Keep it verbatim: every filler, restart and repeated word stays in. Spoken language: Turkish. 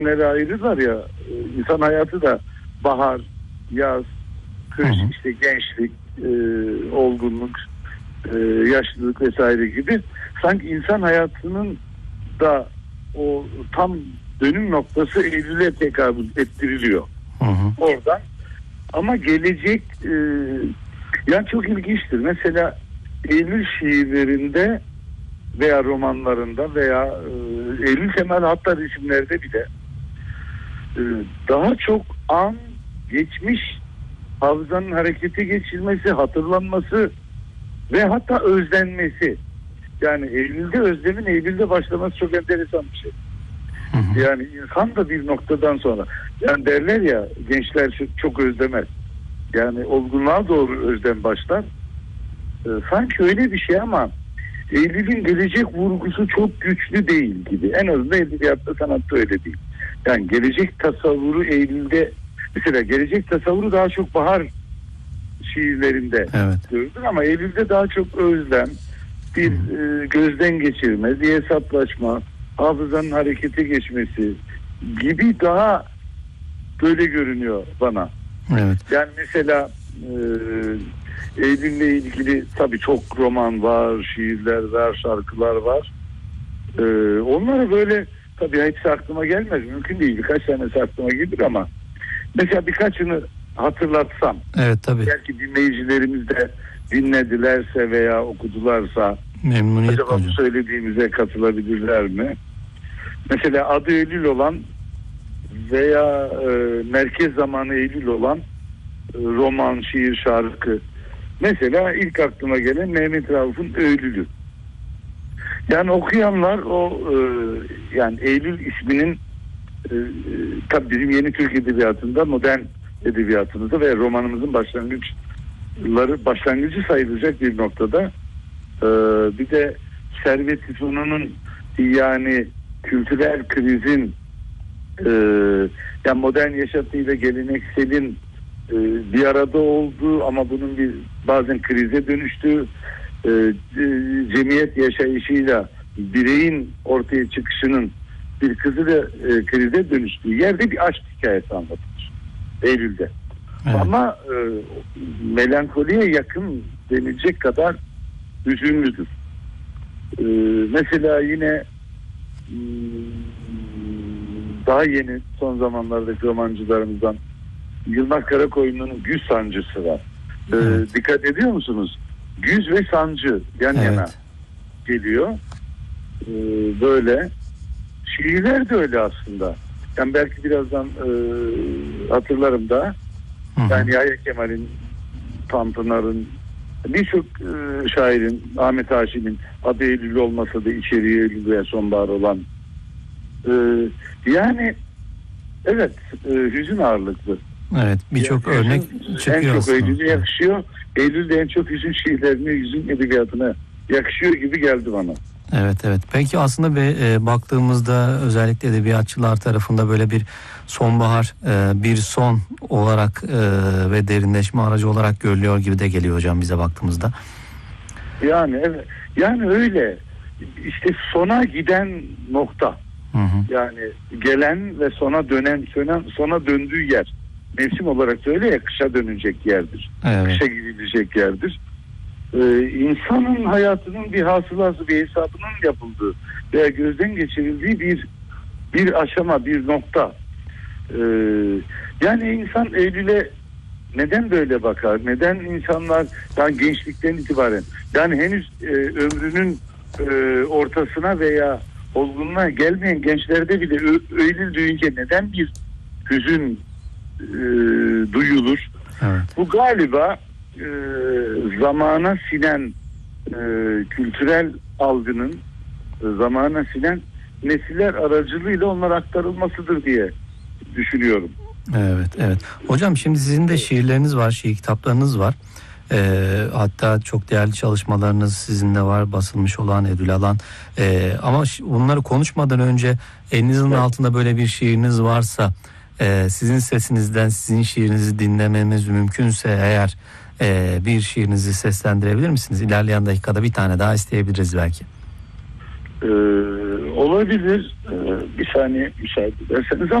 nereye ayırırlar ya, insan hayatı da bahar, yaz, kış, hı hı. işte gençlik, e, olgunluk, e, yaşlılık vesaire gibi, sanki insan hayatının da o tam dönüm noktası Eylül'e tekabül ettiriliyor. Hı hı. Oradan. Ama gelecek e, yani çok ilginçtir. Mesela Eylül şiirlerinde veya romanlarında veya e, Eylül temelli hatta resimlerde bile e, daha çok an, geçmiş, hafızanın harekete geçirmesi, hatırlanması ve hatta özlenmesi. Yani Eylül'de özlemin Eylül'de başlaması çok enteresan bir şey. Hı hı. Yani insan da bir noktadan sonra, yani derler ya, gençler çok özlemez. Yani olgunluğa doğru özlem başlar. E, sanki öyle bir şey ama Eylül'ün gelecek vurgusu çok güçlü değil gibi. En azından edebiyatta, sanatta öyle değil. Yani gelecek tasavvuru Eylül'de, mesela gelecek tasavvuru daha çok bahar şiirlerinde evet. gördün ama Eylül'de daha çok özlem, bir e, gözden geçirme, bir hesaplaşma, hafızanın harekete geçmesi gibi daha böyle görünüyor bana. Evet. Yani mesela e, Eylül'le ilgili tabii çok roman var, şiirler var, şarkılar var. E, onlara böyle tabii hepsi aklıma gelmez. Mümkün değil. Birkaç tanesi aklıma gelir ama mesela birkaçını hatırlatsam. Evet tabii. Belki dinleyicilerimiz de dinledilerse veya okudularsa memnuniyetle acaba bu söylediğimize katılabilirler mi? Mesela adı Eylül olan veya e, merkez zamanı Eylül olan e, roman, şiir, şarkı. Mesela ilk aklıma gelen Mehmet Rauf'un Öylülü. Yani okuyanlar o e, yani Eylül isminin e, tabii bizim yeni Türk edebiyatında, modern edebiyatımızda ve romanımızın başlangıçları başlangıcı sayılacak bir noktada e, bir de Servet-i Fünun'un, yani kültürel krizin, e, yani modern yaşantıyla gelenekselin e, bir arada olduğu ama bunun bir bazen krize dönüştüğü, e, cemiyet yaşayışıyla bireyin ortaya çıkışının bir kızıyla e, krize dönüştüğü yerde bir aşk hikayesi anlatılır Eylül'de. Evet. Ama e, melankoliye yakın denilecek kadar hüzünlüdür. E, mesela yine daha yeni son zamanlardaki romancılarımızdan Yılmaz Karakoyunlu'nun Güz Sancısı var. Evet. Ee, dikkat ediyor musunuz? Güz ve sancı yan evet. yana geliyor. Ee, böyle. Şiirler de öyle aslında. Yani belki birazdan e, hatırlarım da. Hı hı. Yani Yahya Kemal'in, Tanpınar'ın, birçok e, şairin, Ahmet Haşim'in adı Eylül olmasa da içeriği Eylül veya sonbahar olan e, yani evet e, hüzün ağırlıklı. Evet, birçok yani örnek çıkıyor en çok aslında. Eylül'e yakışıyor. Eylül'de en çok hüzün şiirlerine, hüzün edebiyatına yakışıyor gibi geldi bana. Evet evet. Peki aslında bir e, baktığımızda özellikle edebiyatçılar tarafında böyle bir sonbahar e, bir son olarak e, ve derinleşme aracı olarak görülüyor gibi de geliyor hocam bize baktığımızda. Yani evet. Yani öyle. İşte sona giden nokta. Hı hı. Yani gelen ve sona dönen, sona, sona döndüğü yer. Mevsim olarak da öyle ya, kışa dönecek yerdir. Evet. Kışa gidilecek yerdir. Ee, insanın hayatının bir hasılası, bir hesabının yapıldığı veya gözden geçirildiği bir bir aşama, bir nokta. Ee, yani insan Eylül'e neden böyle bakar? Neden insanlar yani gençlikten itibaren, yani henüz e, ömrünün e, ortasına veya olgunluğa gelmeyen gençlerde bile ö- Eylül duyunca neden bir hüzün e, duyulur? Evet. Bu galiba e, zamana sinen e, kültürel algının e, zamana sinen nesiller aracılığıyla onlara aktarılmasıdır diye düşünüyorum. Evet, evet. Hocam şimdi sizin de şiirleriniz var, şiir kitaplarınız var. Ee, hatta çok değerli çalışmalarınız sizin de var, basılmış olan, ödül alan. Ee, ama bunları konuşmadan önce elinizin evet. altında böyle bir şiiriniz varsa, e, sizin sesinizden sizin şiirinizi dinlememiz mümkünse eğer e, bir şiirinizi seslendirebilir misiniz? İlerleyen dakikada bir tane daha isteyebiliriz belki. Ee, olabilir. Ee, bir saniye müsaade ederseniz.